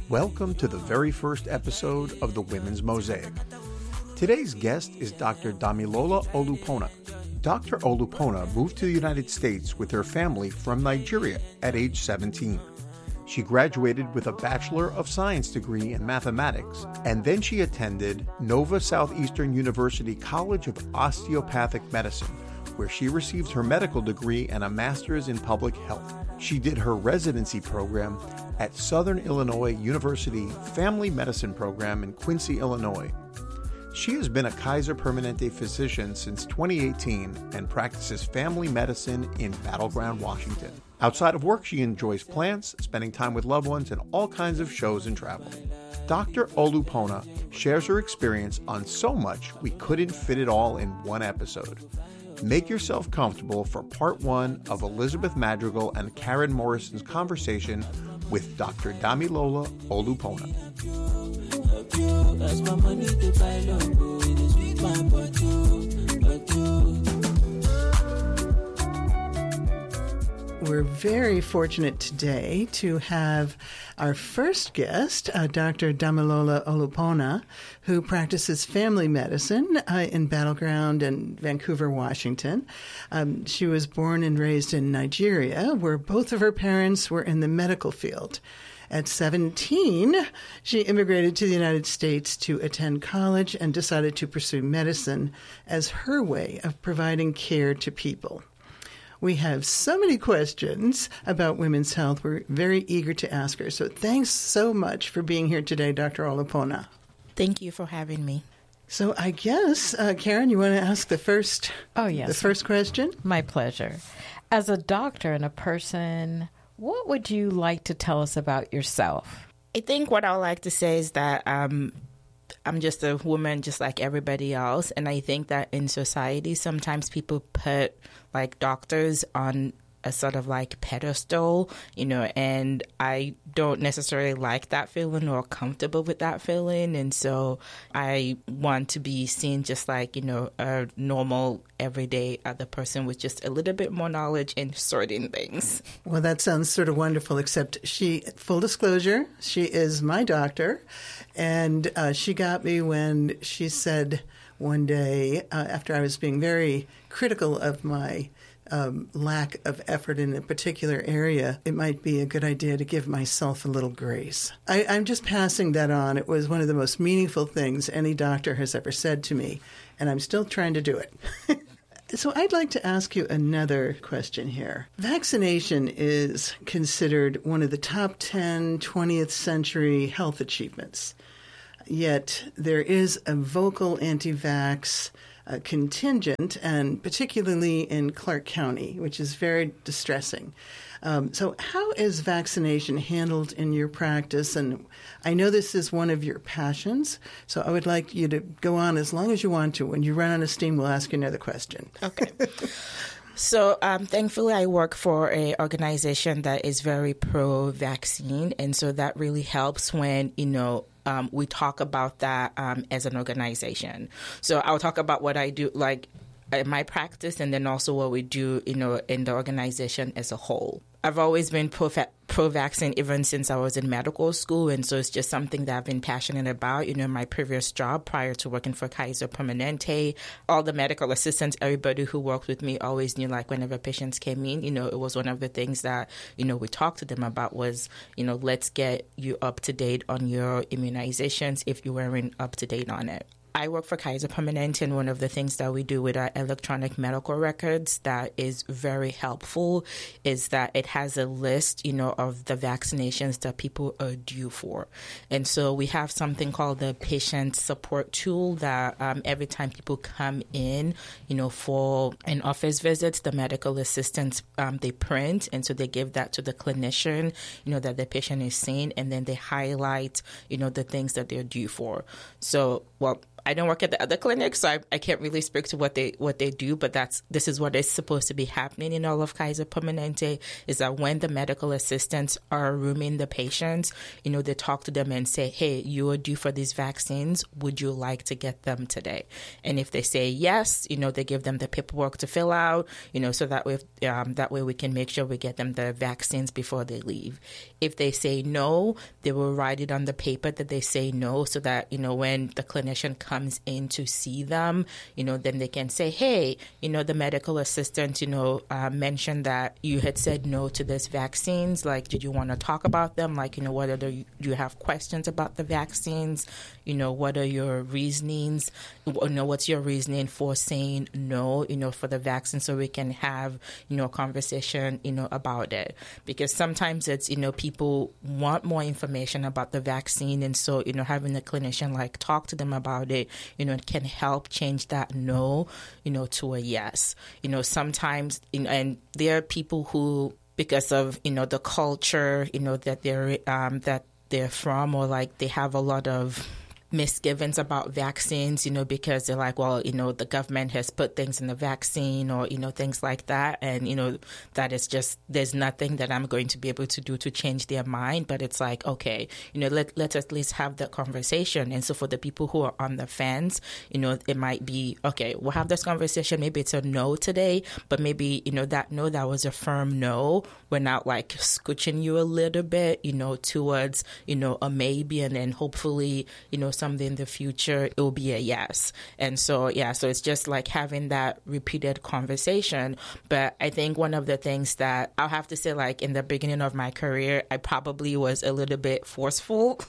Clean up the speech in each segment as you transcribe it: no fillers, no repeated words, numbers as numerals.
Welcome to the very first episode of the Women's Mosaic. Today's guest is Dr. Damilola Olupona. Dr. Olupona moved to the United States with her family from Nigeria at age 17. She graduated with a Bachelor of Science degree in mathematics, and then she attended Nova Southeastern University College of Osteopathic Medicine, where she received her medical degree and a master's in public health. She did her residency program at Southern Illinois University Family Medicine Program in Quincy, Illinois. She has been a Kaiser Permanente physician since 2018 and practices family medicine in Battleground, Washington. Outside of work, she enjoys plants, spending time with loved ones, and all kinds of shows and travel. Dr. Olupona shares her experience on so much we couldn't fit it all in one episode. Make yourself comfortable for part one of Elizabeth Madrigal and Karen Morrison's conversation with Dr. Damilola Olupona. We're very fortunate today to have our first guest, Dr. Damilola Olupona, who practices family medicine in Battleground and Vancouver, Washington. She was born and raised in Nigeria, where both of her parents were in the medical field. At 17, she immigrated to the United States to attend college and decided to pursue medicine as her way of providing care to people. We have so many questions about women's health. We're very eager to ask her. So thanks so much for being here today, Dr. Olupona. Thank you for having me. So I guess, Karen, you want to ask the first question? My pleasure. As a doctor and a person, what would you like to tell us about yourself? I think what I would like to say is that I'm just a woman just like everybody else. And I think that in society, sometimes people put like doctors on a sort of like pedestal, and I don't necessarily like that feeling or comfortable with that feeling. And so I want to be seen just like, a normal, everyday other person with just a little bit more knowledge in certain things. Well, that sounds sort of wonderful, except full disclosure, she is my doctor. And she got me when she said one day, after I was being very critical of my lack of effort in a particular area, it might be a good idea to give myself a little grace. I'm just passing that on. It was one of the most meaningful things any doctor has ever said to me, and I'm still trying to do it. So I'd like to ask you another question here. Vaccination is considered one of the top 10 20th century health achievements. Yet there is a vocal anti-vax contingent, and particularly in Clark County, which is very distressing. So how is vaccination handled in your practice? And I know this is one of your passions, so I would like you to go on as long as you want to. When you run out of steam, we'll ask you another question. Okay. So thankfully, I work for an organization that is very pro-vaccine, and so that really helps when, we talk about that as an organization. So I'll talk about what I do, like in my practice, and then also what we do, in the organization as a whole. I've always been pro-vaccine even since I was in medical school, and so it's just something that I've been passionate about. My previous job prior to working for Kaiser Permanente, all the medical assistants, everybody who worked with me always knew, like, whenever patients came in, it was one of the things that, we talked to them about was, let's get you up to date on your immunizations if you weren't up to date on it. I work for Kaiser Permanente, and one of the things that we do with our electronic medical records that is very helpful is that it has a list, of the vaccinations that people are due for. And so we have something called the patient support tool that every time people come in, for an office visit, the medical assistants, they print, and so they give that to the clinician, that the patient is seeing, and then they highlight, the things that they're due for. So, I don't work at the other clinic, so I can't really speak to what they do, but this is what is supposed to be happening in all of Kaiser Permanente, is that when the medical assistants are rooming the patients, they talk to them and say, hey, you are due for these vaccines. Would you like to get them today? And if they say yes, they give them the paperwork to fill out, so that way we can make sure we get them the vaccines before they leave. If they say no, they will write it on the paper that they say no, so that, when the clinician comes in to see them, then they can say, hey, the medical assistant, mentioned that you had said no to this vaccines. Like, did you want to talk about them? Like, do you have questions about the vaccines? What are your reasonings? What's your reasoning for saying no, for the vaccine, so we can have, a conversation, about it. Because sometimes it's, people want more information about the vaccine. And so, having a clinician like talk to them about it, it can help change that no, to a yes. Sometimes, and there are people who, because of, the culture, that they're from, or like they have a lot of misgivings about vaccines, because they're like, well, the government has put things in the vaccine, or, things like that. And, that is just, there's nothing that I'm going to be able to do to change their mind. But it's like, okay, let's at least have that conversation. And so for the people who are on the fence, it might be, okay, we'll have this conversation. Maybe it's a no today, but maybe, that no, that was a firm no. We're not like scooching you a little bit, towards, a maybe, and then hopefully, someday in the future, it will be a yes. And so, so it's just like having that repeated conversation. But I think one of the things that I'll have to say, like in the beginning of my career, I probably was a little bit forceful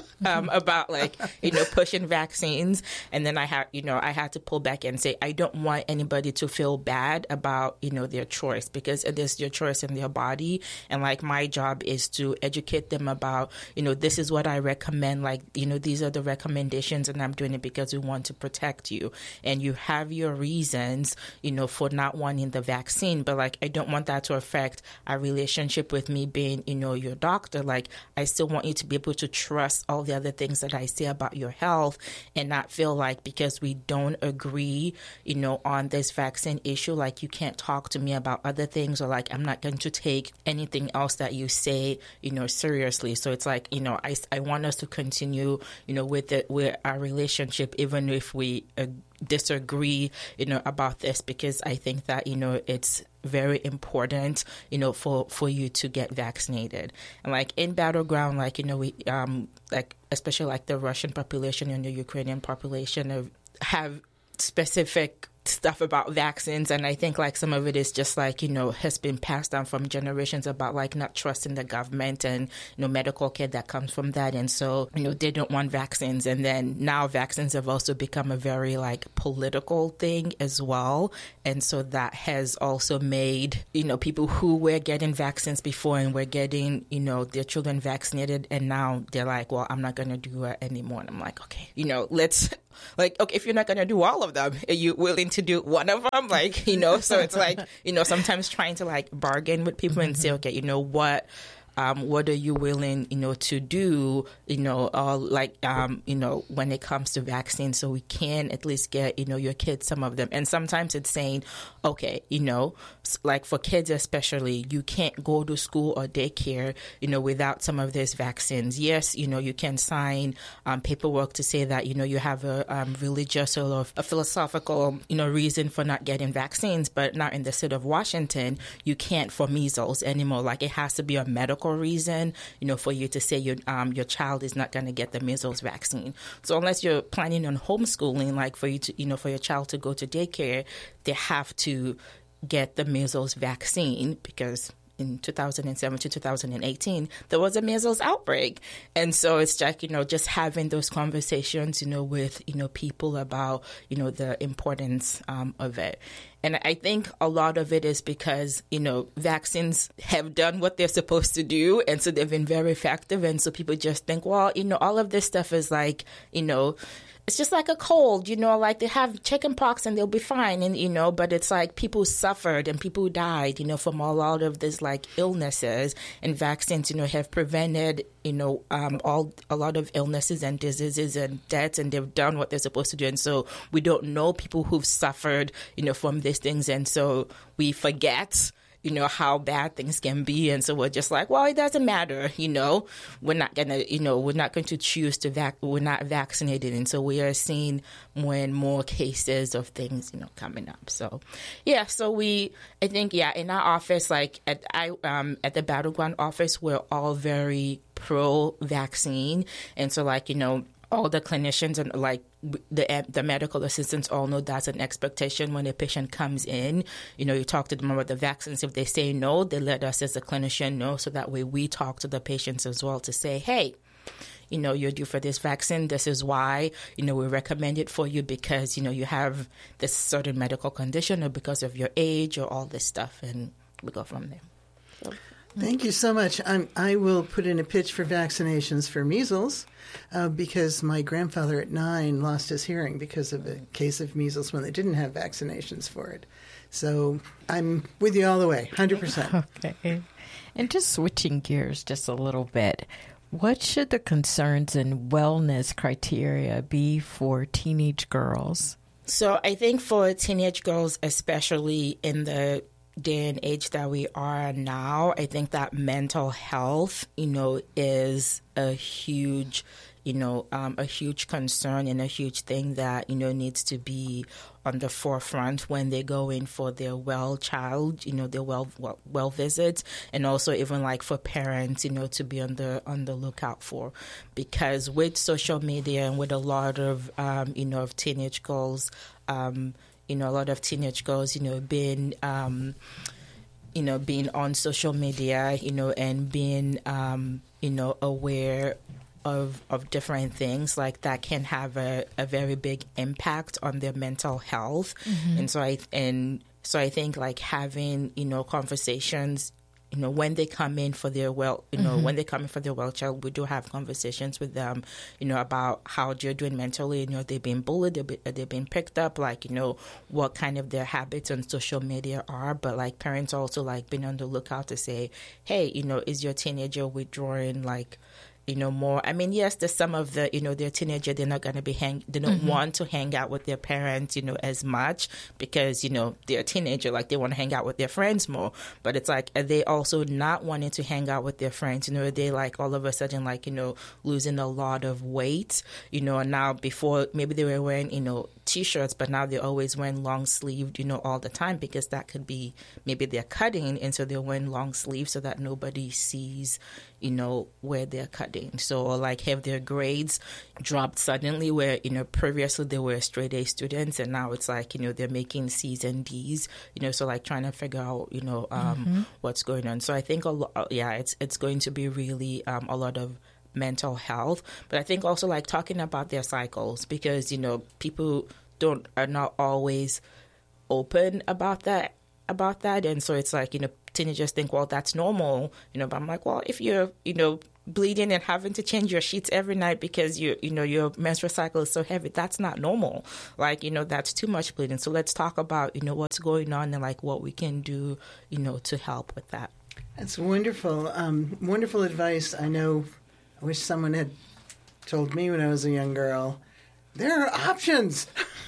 about like, pushing vaccines. And then I had to pull back and say, I don't want anybody to feel bad about, their choice, because it is your choice in their body. And like my job is to educate them about, this is what I recommend. Like, these are the recommendations, and I'm doing it because we want to protect you. And you have your reasons, for not wanting the vaccine. But like, I don't want that to affect our relationship with me being, your doctor. Like, I still want you to be able to trust all the other things that I say about your health, and not feel like because we don't agree, on this vaccine issue, like you can't talk to me about other things, or like I'm not going to take anything else that you say, seriously. So it's like, I want us to continue, with our relationship, even if we disagree, about this, because I think that, it's very important, for you to get vaccinated. And like in Battleground, like, we, like, especially like the Russian population and the Ukrainian population have specific stuff about vaccines, and I think like some of it is just like has been passed down from generations about like not trusting the government and medical care that comes from that. And so they don't want vaccines, and then now vaccines have also become a very like political thing as well. And so that has also made people who were getting vaccines before and were getting their children vaccinated, and now they're like, well, I'm not going to do it anymore. And I'm like, okay, let's like, okay, if you're not going to do all of them, are you willing to do one of them? Like, so it's like, sometimes trying to like bargain with people and say, okay, what are you willing, to do, when it comes to vaccines, so we can at least get, your kids some of them. And sometimes it's saying, okay, like for kids especially, you can't go to school or daycare, without some of these vaccines. Yes, you can sign paperwork to say that, you have a religious or a philosophical, reason for not getting vaccines, but not in the state of Washington, you can't for measles anymore. Like it has to be a medical reason, for you to say your child is not going to get the measles vaccine. So unless you're planning on homeschooling, like for you to, for your child to go to daycare, they have to get the measles vaccine, because in 2007 to 2018, there was a measles outbreak. And so it's like, just having those conversations, with, people about, the importance of it. And I think a lot of it is because, vaccines have done what they're supposed to do. And so they've been very effective. And so people just think, well, all of this stuff is like, it's just like a cold, like they have chicken pox and they'll be fine. And, but it's like people suffered and people died, from a lot of these like illnesses, and vaccines, have prevented, a lot of illnesses and diseases and deaths, and they've done what they're supposed to do. And so we don't know people who've suffered, from these things. And so we forget, how bad things can be. And so we're just like, well, it doesn't matter, we're not going to choose to we're not vaccinated. And so we are seeing more and more cases of things, coming up. So, yeah, I think, in our office, like at the Battleground office, we're all very pro-vaccine. And so like, all the clinicians and like the medical assistants all know that's an expectation when a patient comes in. You talk to them about the vaccines. If they say no, they let us as a clinician know, so that way we talk to the patients as well to say, hey, you're due for this vaccine. This is why, we recommend it for you because, you have this certain medical condition or because of your age or all this stuff, and we go from there. So. Thank you so much. I will put in a pitch for vaccinations for measles because my grandfather at 9 lost his hearing because of a case of measles when they didn't have vaccinations for it. So I'm with you all the way, 100%. Okay. And just switching gears just a little bit, what should the concerns and wellness criteria be for teenage girls? So I think for teenage girls, especially in the day and age that we are now, I think that mental health, is a huge, a huge concern and a huge thing that, needs to be on the forefront when they go in for their well visits, and also even like for parents, to be on the lookout for, because with social media and with a lot of, of teenage girls, a lot of teenage girls, being on social media, and being, aware of different things, like that can have a very big impact on their mental health. Mm-hmm. And so I think like having, conversations, when they come in for their when they come in for their well child, we do have conversations with them, about how they're doing mentally. They've been bullied, they've been picked up, like, what kind of their habits on social media are. But like parents also like being on the lookout to say, hey, is your teenager withdrawing, like, more. I mean, yes, there's some of the, they're teenager, they're not going to be they don't want to hang out with their parents, as much because, they're a teenager, like they want to hang out with their friends more. But it's like, are they also not wanting to hang out with their friends? Are they like all of a sudden, like, losing a lot of weight, and now before maybe they were wearing, T-shirts, but now they're always wearing long sleeved, all the time, because that could be maybe they're cutting. And so they're wearing long sleeves so that nobody sees, where they're cutting. So like have their grades dropped suddenly where, previously they were straight A students, and now it's like, they're making C's and D's, so like trying to figure out, what's going on. So I think, it's going to be really a lot of mental health, but I think also like talking about their cycles, because, people are not always open about that. And so it's like, teenagers think, well, that's normal, but I'm like, well, if you're, bleeding and having to change your sheets every night because your menstrual cycle is so heavy, that's not normal. Like, that's too much bleeding. So let's talk about, what's going on and like what we can do, to help with that. That's wonderful. Wonderful advice. I wish someone had told me when I was a young girl, there are options.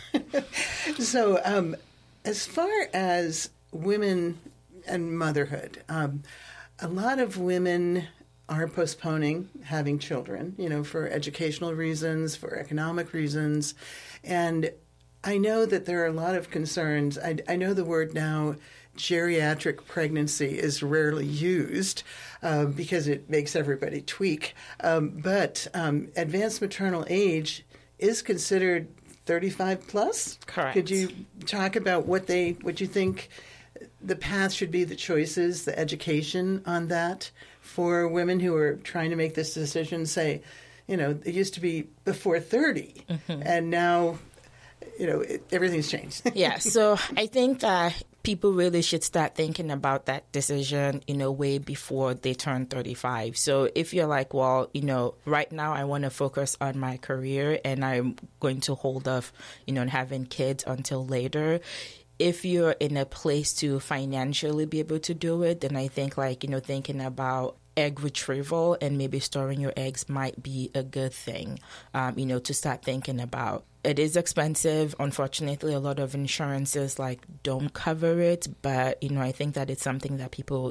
So as far as women and motherhood, a lot of women are postponing having children, for educational reasons, for economic reasons. And I know that there are a lot of concerns. I know the word now, geriatric pregnancy, is rarely used because it makes everybody tweak. But advanced maternal age is considered 35 plus. Correct. Could you talk about what you think the path should be, the choices, the education on that for women who are trying to make this decision? Say, it used to be before 30, and now everything's changed. Yeah, so I think that people really should start thinking about that decision, way before they turn 35. So if you're like, well, right now I want to focus on my career and I'm going to hold off, on having kids until later. If you're in a place to financially be able to do it, then I think thinking about egg retrieval and maybe storing your eggs might be a good thing, to start thinking about. It is expensive. Unfortunately, a lot of insurances don't cover it, but I think that it's something that people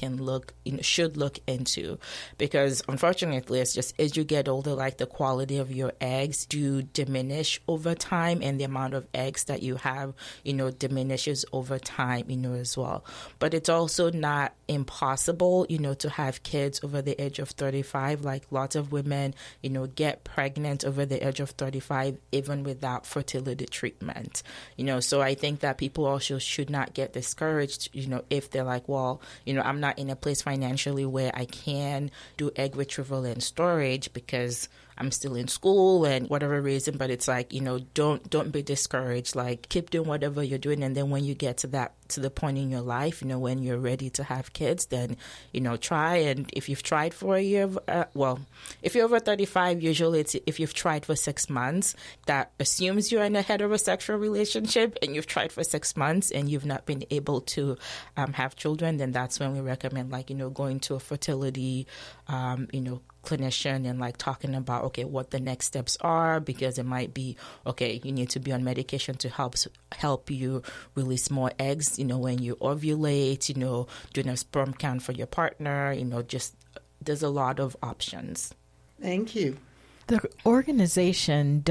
should look into, because unfortunately, it's just as you get older, the quality of your eggs do diminish over time, and the amount of eggs that you have diminishes over time as well. But it's also not impossible to have kids over the age of 35. Lots of women get pregnant over the age of 35 even without fertility treatment. So I think that people also should not get discouraged, if they're like, well, I'm not in a place financially where I can do egg retrieval and storage because I'm still in school and whatever reason. But it's don't be discouraged. Keep doing whatever you're doing, and then when you get to the point in your life, when you're ready to have kids, then try. And if you've tried for a year, if you're over 35, usually it's if you've tried for 6 months, that assumes you're in a heterosexual relationship, and you've tried for 6 months and you've not been able to have children, then that's when we recommend going to a fertility clinician and talking about what the next steps are, because it might be you need to be on medication to help you release more eggs when you ovulate, doing a sperm count for your partner, just there's a lot of options. Thank you. The organization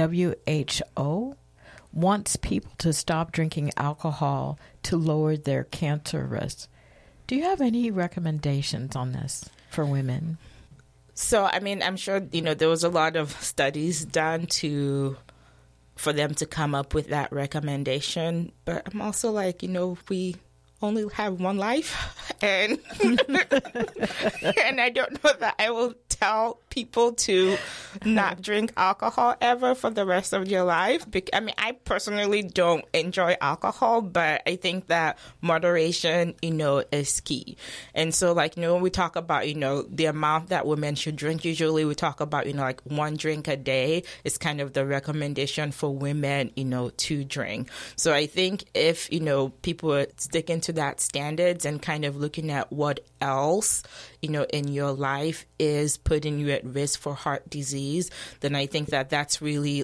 WHO wants people to stop drinking alcohol to lower their cancer risk. Do you have any recommendations on this for women? So, I'm sure, there was a lot of studies done for them to come up with that recommendation. But I'm also we only have one life, and and I don't know that I will tell people to not drink alcohol ever for the rest of your life. I personally don't enjoy alcohol, but I think that moderation, is key. And so, when we talk about, the amount that women should drink, usually we talk about, one drink a day is kind of the recommendation for women, to drink. So I think if, people are sticking to that standards and kind of looking at what else, in your life is putting you at risk for heart disease, then I think that that's really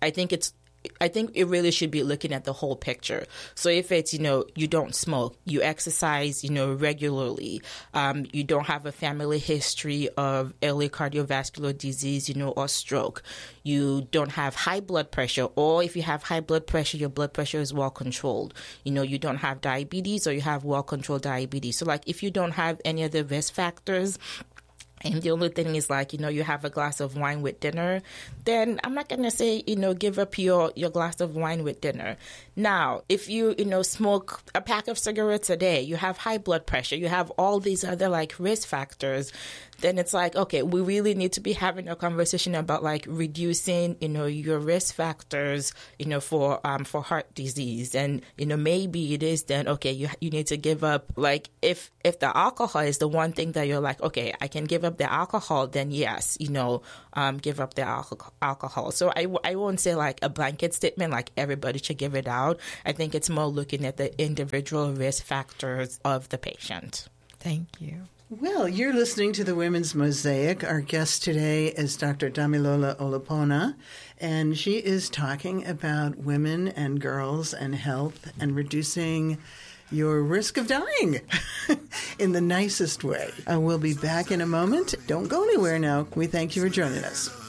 I think it really should be looking at the whole picture. So if it's, you don't smoke, you exercise, regularly, you don't have a family history of early cardiovascular disease, or stroke, you don't have high blood pressure, or if you have high blood pressure, your blood pressure is well controlled, you don't have diabetes or you have well controlled diabetes. So if you don't have any of the risk factors, and the only thing is you have a glass of wine with dinner, then I'm not going to say, give up your glass of wine with dinner. Now, if you, smoke a pack of cigarettes a day, you have high blood pressure, you have all these other risk factors, then it's okay, we really need to be having a conversation about reducing, your risk factors, for heart disease. And, maybe it is then, okay, you need to give up, if the alcohol is the one thing that you're okay, I can give up the alcohol, then yes, give up the alcohol. So I won't say a blanket statement, everybody should give it out. I think it's more looking at the individual risk factors of the patient. Thank you. Well, you're listening to the Women's Mosaic. Our guest today is Dr. Damilola Olupona, and she is talking about women and girls and health and reducing your risk of dying in the nicest way. We'll be back in a moment. Don't go anywhere now. We thank you for joining us.